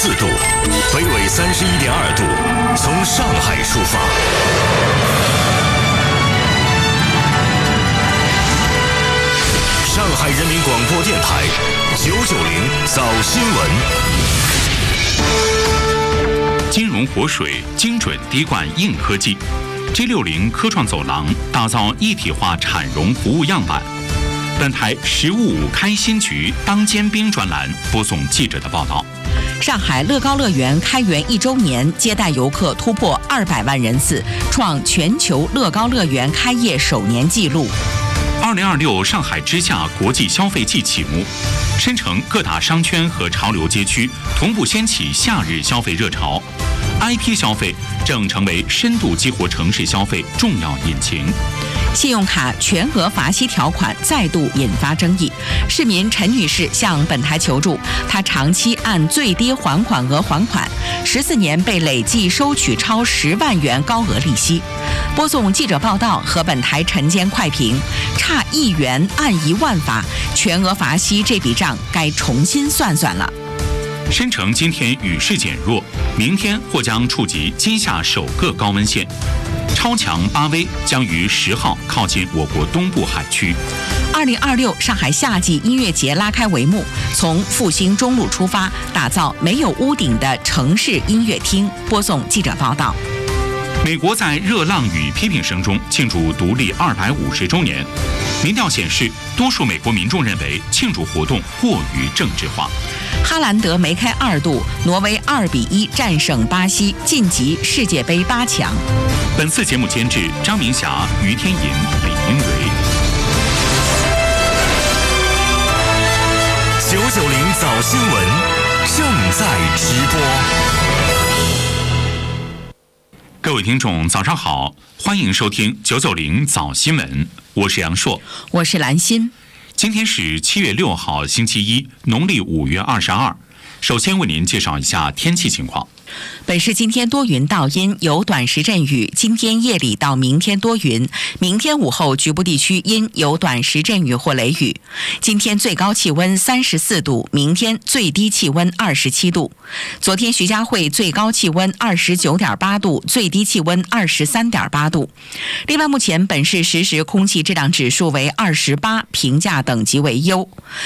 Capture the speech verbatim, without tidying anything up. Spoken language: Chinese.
四度，北纬三十一点二度，从上海出发。上海人民广播电台九九零早新闻。 金融活水，精准滴灌硬科技。G 六零科创走廊打造一体化产融服务样板。本台十五五开新局当尖兵专栏播送记者的报道。 上海乐高乐园开园一周年，接待游客突破二百万人次，创全球乐高乐园开业首年纪录。 二零二六上海之夏国际消费季启幕，深城各大商圈和潮流街区同步掀起夏日消费热潮 ，I P 消费正成为深度激活城市消费重要引擎。 信用卡全额罚息条款再度引发争议，市民陈女士向本台求助，她长期按最低还款额还款，十四年被累计收取超十万元高额利息。播送记者报道和本台晨间快评，差一元按一万罚，全额罚息这笔账该重新算算了。 深城今天雨势减弱，明天或将触及今夏首个高温线。超强八 V 将于十号靠近我国东部海区。 二零二六上海夏季音乐节拉开帷幕，从复兴中路出发，打造没有屋顶的城市音乐厅。播送记者报道。 美国在热浪与批评声中庆祝独立二百五十周年。民调显示，多数美国民众认为庆祝活动过于政治化。 哈兰德梅开二度，挪威二比一战胜巴西，晋级世界杯八强。 本次节目监制张明霞、于天银、李英蕊。 九九零早新闻正在直播。 各位听众，早上好，欢迎收听九九零早新闻，我是杨硕， 我是兰心。 今天是七月六号，星期一，农历五月二十二。首先为您介绍一下天气情况。 本市今天多云到阴，有短时阵雨。今天夜里到明天多云，明天午后局部地区阴，有短时阵雨或雷雨。今天最高气温三十四度，明天最低气温二十七度。昨天徐家汇最高气温二十九点八度，最低气温二十三点八度。另外，目前本市实时空气质量指数为二十八，评价等级为优。